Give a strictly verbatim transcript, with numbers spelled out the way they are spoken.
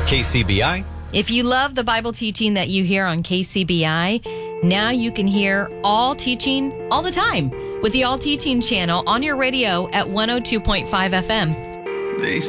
K C B I. If you love the Bible teaching that you hear on K C B I, now you can hear all teaching all the time with the All Teaching channel on your radio at one oh two point five F M. They